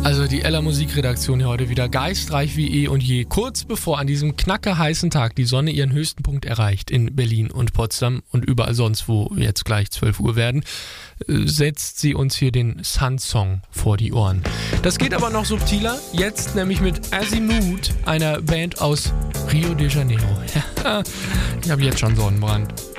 Also die Ella Musikredaktion hier heute wieder geistreich wie eh und je. Kurz bevor an diesem knackeheißen Tag die Sonne ihren höchsten Punkt erreicht in Berlin und Potsdam und überall sonst, wo jetzt gleich 12 Uhr werden, setzt sie uns hier den Sun-Song vor die Ohren. Das geht aber noch subtiler, jetzt nämlich mit Azimuth, einer Band aus Rio de Janeiro. Ich habe jetzt schon Sonnenbrand.